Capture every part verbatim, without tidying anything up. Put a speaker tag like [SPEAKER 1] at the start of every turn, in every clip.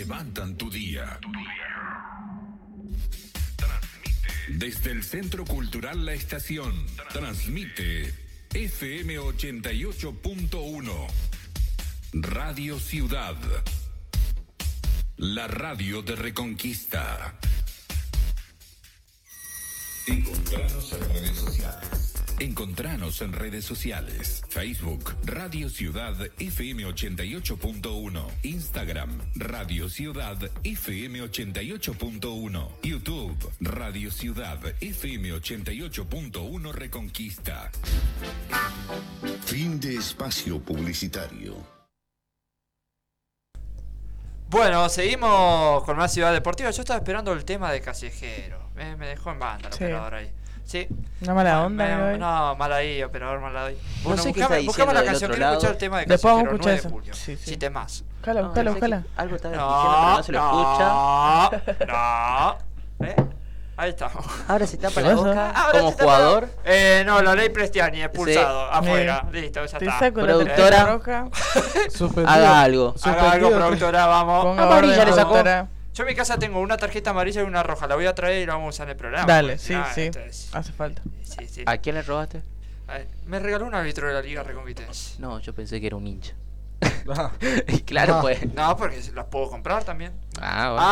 [SPEAKER 1] levantan tu día. Transmite desde el Centro Cultural La Estación. Transmite F M ochenta y ocho punto uno. Radio Ciudad. La radio de Reconquista. Encontranos en redes sociales. Encontranos en redes sociales. Facebook, Radio Ciudad F M ochenta y ocho punto uno. Instagram, Radio Ciudad F M ochenta y ocho punto uno. YouTube, Radio Ciudad F M ochenta y ocho punto uno Reconquista.
[SPEAKER 2] Fin de espacio publicitario.
[SPEAKER 3] Bueno, seguimos con más Ciudad Deportiva. Yo estaba esperando el tema de Callejero. Me, me dejó en banda el
[SPEAKER 4] Sí.
[SPEAKER 3] operador ahí. Sí.
[SPEAKER 4] Una mala onda,
[SPEAKER 3] Me-
[SPEAKER 4] ¿no?
[SPEAKER 3] No, mal ahí, operador, mal ahí.
[SPEAKER 5] No
[SPEAKER 3] Bueno,
[SPEAKER 5] sé qué
[SPEAKER 3] buscame,
[SPEAKER 5] está
[SPEAKER 3] buscame la
[SPEAKER 5] diciendo del
[SPEAKER 3] canción.
[SPEAKER 5] otro
[SPEAKER 3] Quiero escuchar
[SPEAKER 5] lado.
[SPEAKER 3] el tema de
[SPEAKER 4] Después vamos a
[SPEAKER 3] Callejero,
[SPEAKER 4] escuchar
[SPEAKER 3] nueve de
[SPEAKER 4] eso.
[SPEAKER 3] julio.
[SPEAKER 4] Sí, sí.
[SPEAKER 3] Sí, temas.
[SPEAKER 4] Buscala,
[SPEAKER 5] No,
[SPEAKER 4] buscala,
[SPEAKER 5] pensé que
[SPEAKER 4] buscala.
[SPEAKER 5] algo estaba diciendo, pero no se lo escucha.
[SPEAKER 3] No, no. ¿Eh? Ahí estamos.
[SPEAKER 5] Ahora se tapa
[SPEAKER 4] ¿Qué
[SPEAKER 5] la
[SPEAKER 4] pasa?
[SPEAKER 5] boca
[SPEAKER 3] Ahora
[SPEAKER 5] como
[SPEAKER 3] se tapa-
[SPEAKER 5] jugador.
[SPEAKER 3] Eh, no, la ley Prestiani, expulsado,
[SPEAKER 5] Sí.
[SPEAKER 3] afuera. Listo, ya
[SPEAKER 4] Te
[SPEAKER 3] está.
[SPEAKER 4] saco la
[SPEAKER 5] Productora.
[SPEAKER 4] tarjeta roja.
[SPEAKER 5] Haga algo.
[SPEAKER 3] Haga algo, productora, vamos.
[SPEAKER 4] Ponga
[SPEAKER 5] Amarilla
[SPEAKER 4] orden,
[SPEAKER 5] le sacó.
[SPEAKER 4] productora.
[SPEAKER 3] Yo en mi casa tengo una tarjeta amarilla y una roja. La voy a traer y la vamos a usar en el programa.
[SPEAKER 4] Dale,
[SPEAKER 3] Pues,
[SPEAKER 4] sí,
[SPEAKER 3] ah,
[SPEAKER 4] sí.
[SPEAKER 3] entonces,
[SPEAKER 4] Hace falta.
[SPEAKER 3] sí, sí.
[SPEAKER 5] ¿A quién le robaste?
[SPEAKER 3] A ver, me regaló un árbitro de la Liga Reconquitense.
[SPEAKER 5] No, yo pensé que era un hincha. Y claro,
[SPEAKER 4] No.
[SPEAKER 5] pues.
[SPEAKER 3] No, porque las puedo comprar también.
[SPEAKER 5] Ah, bueno.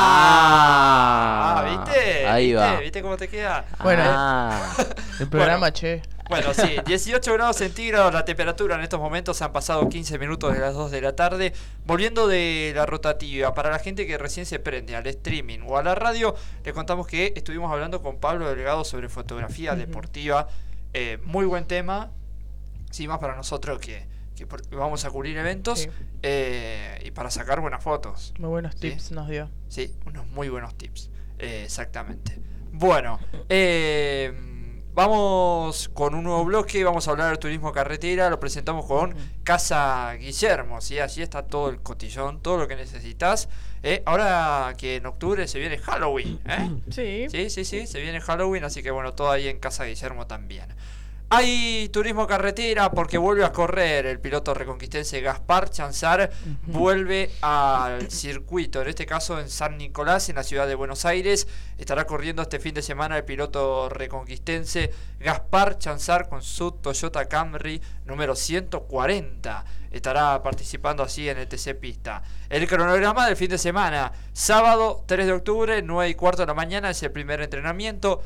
[SPEAKER 3] Ah,
[SPEAKER 5] Ah,
[SPEAKER 3] ¿viste?
[SPEAKER 5] Ahí
[SPEAKER 3] ¿Viste?
[SPEAKER 5] va.
[SPEAKER 3] ¿Viste cómo te queda?
[SPEAKER 4] Bueno,
[SPEAKER 5] Ah.
[SPEAKER 4] El programa,
[SPEAKER 3] Bueno.
[SPEAKER 4] che.
[SPEAKER 3] Bueno, sí, dieciocho grados centígrados la temperatura en estos momentos. Han pasado quince minutos de las dos de la tarde. Volviendo de la rotativa, para la gente que recién se prende al streaming o a la radio, les contamos que estuvimos hablando con Pablo Delgado sobre fotografía
[SPEAKER 4] Ujú.
[SPEAKER 3] deportiva. Eh, muy buen tema. Sí, más para nosotros que, que por- vamos a cubrir eventos
[SPEAKER 4] Sí.
[SPEAKER 3] eh, y para sacar buenas fotos.
[SPEAKER 4] Muy buenos
[SPEAKER 3] Sí.
[SPEAKER 4] tips nos dio.
[SPEAKER 3] Sí, unos muy buenos tips. Eh, exactamente. Bueno, eh, vamos con un nuevo bloque. Vamos a hablar del turismo carretera. Lo presentamos con Casa Guillermo. ¿Sí? Allí está todo el cotillón, todo lo que necesitas. Eh, ahora que en octubre se viene Halloween. ¿eh?
[SPEAKER 4] Sí.
[SPEAKER 3] Sí, sí, sí, se viene Halloween. Así que bueno, todo ahí en Casa Guillermo también. Hay turismo carretera porque vuelve a correr el piloto reconquistense Gaspar Chanzar.
[SPEAKER 4] Ujú.
[SPEAKER 3] Vuelve al circuito, en este caso en San Nicolás, en la ciudad de Buenos Aires. Estará corriendo este fin de semana el piloto reconquistense Gaspar Chanzar con su Toyota Camry número ciento cuarenta. Estará participando así en el T C Pista. El cronograma del fin de semana: sábado tres de octubre, nueve y cuarto de la mañana es el primer entrenamiento.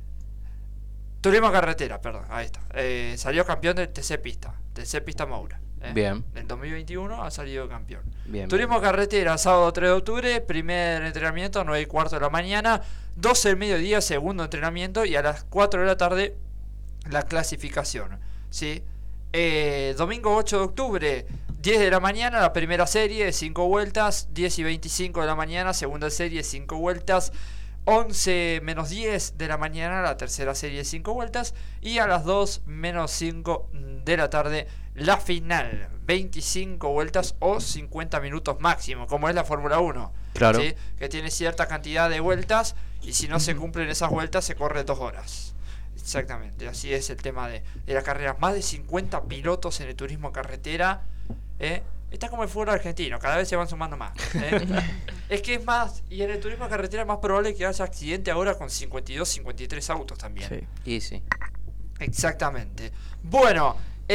[SPEAKER 3] Turismo carretera, perdón, ahí está. Eh, salió campeón del T C Pista, T C Pista Moura. ¿eh?
[SPEAKER 5] Bien.
[SPEAKER 3] En dos mil veintiuno ha salido campeón.
[SPEAKER 5] Bien.
[SPEAKER 3] Turismo
[SPEAKER 5] bien.
[SPEAKER 3] carretera, sábado tres de octubre, primer entrenamiento, nueve y cuarto de la mañana, doce del mediodía, segundo entrenamiento, y a las cuatro de la tarde la clasificación. ¿Sí? Eh, domingo ocho de octubre, diez de la mañana, la primera serie, cinco vueltas, diez y veinticinco de la mañana, segunda serie, cinco vueltas. once menos diez de la mañana, la tercera serie, cinco vueltas. Y a las dos menos cinco de la tarde, la final, veinticinco vueltas o cincuenta minutos máximo, como es la Fórmula uno.
[SPEAKER 5] Claro.
[SPEAKER 3] ¿Sí? Que tiene cierta cantidad de vueltas y si no se cumplen esas vueltas se corre dos horas. Exactamente, así es el tema de, de la carrera. Más de cincuenta pilotos en el turismo carretera. ¿eh? Está como el fútbol argentino, cada vez se van sumando más. ¿eh? Es que es más, y en el turismo carretera es más probable que haya accidente ahora con cincuenta y dos, cincuenta y tres autos también.
[SPEAKER 4] Sí.
[SPEAKER 5] Y sí.
[SPEAKER 3] Exactamente. Bueno,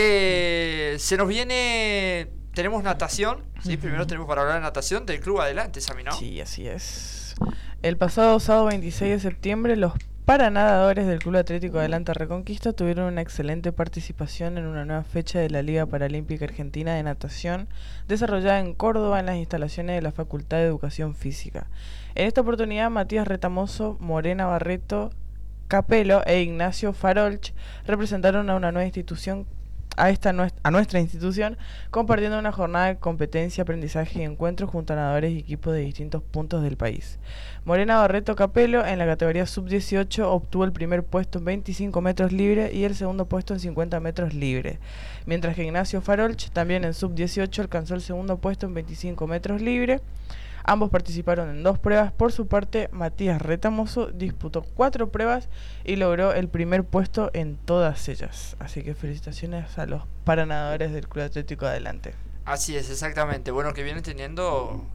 [SPEAKER 3] eh, se nos viene, tenemos natación, ¿sí?
[SPEAKER 4] Ujú.
[SPEAKER 3] Primero tenemos para hablar de natación del Club Adelante, Sami, ¿no?
[SPEAKER 4] Sí, así es. El pasado sábado veintiséis de septiembre, los paranadadores del Club Atlético Adelante Reconquista tuvieron una excelente participación en una nueva fecha de la Liga Paralímpica Argentina de Natación, desarrollada en Córdoba en las instalaciones de la Facultad de Educación Física. En esta oportunidad, Matías Retamoso, Morena Barreto, Capelo e Ignacio Farolch representaron a una nueva institución a esta nues- a nuestra institución, compartiendo una jornada de competencia, aprendizaje y encuentros junto a nadadores y equipos de distintos puntos del país. Morena Barreto Capelo en la categoría sub dieciocho obtuvo el primer puesto en veinticinco metros libre y el segundo puesto en cincuenta metros libre, mientras que Ignacio Farolch también en sub dieciocho alcanzó el segundo puesto en veinticinco metros libre. Ambos participaron en dos pruebas. Por su parte, Matías Retamoso disputó cuatro pruebas y logró el primer puesto en todas ellas. Así que felicitaciones a los paranadadores del Club Atlético Adelante.
[SPEAKER 3] Así es, exactamente. Bueno, que vienen teniendo